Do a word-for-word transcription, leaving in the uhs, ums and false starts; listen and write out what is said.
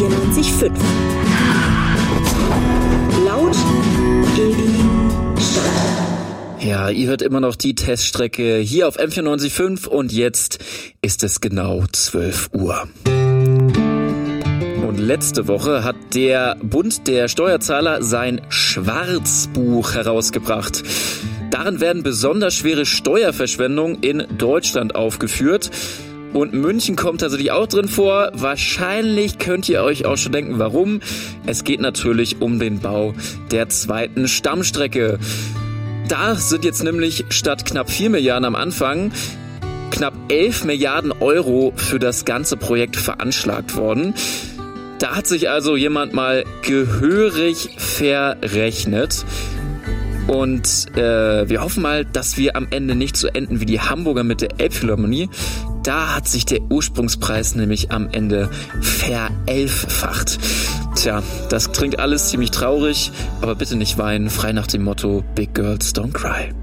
vierundneunzig Komma fünf. Laut Edi Stadt. Ja, ihr hört immer noch die Teststrecke hier auf M vierundneunzig Komma fünf und jetzt ist es genau zwölf Uhr. Und letzte Woche hat der Bund der Steuerzahler sein Schwarzbuch herausgebracht. Darin werden besonders schwere Steuerverschwendungen in Deutschland aufgeführt. Und München kommt tatsächlich auch drin vor. Wahrscheinlich könnt ihr euch auch schon denken, warum. Es geht natürlich um den Bau der zweiten Stammstrecke. Da sind jetzt nämlich statt knapp vier Milliarden am Anfang knapp elf Milliarden Euro für das ganze Projekt veranschlagt worden. Da hat sich also jemand mal gehörig verrechnet. Und äh, wir hoffen mal, dass wir am Ende nicht so enden wie die Hamburger mit der Elbphilharmonie. Da hat sich der Ursprungspreis nämlich am Ende verelffacht. Tja, das klingt alles ziemlich traurig, aber bitte nicht weinen, frei nach dem Motto Big Girls Don't Cry.